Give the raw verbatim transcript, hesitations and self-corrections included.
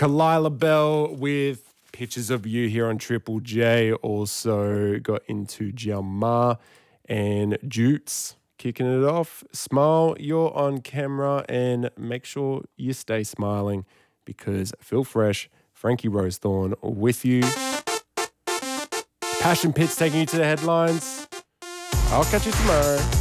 Kalila Bell with Pictures of You here on Triple J. Also got into Jalmar and Jutes kicking it off. Smile, you're on camera, and make sure you stay smiling because Phil Fresh, Frankie Rosethorn with you. Passion Pit's taking you to the headlines. I'll catch you tomorrow.